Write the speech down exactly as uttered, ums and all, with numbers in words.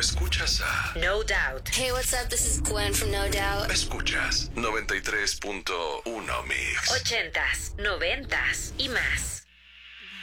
escuchas a No Doubt. Hey, what's up? This is Gwen from No Doubt. Escuchas noventa y tres punto uno Mix. Ochentas, noventas y más.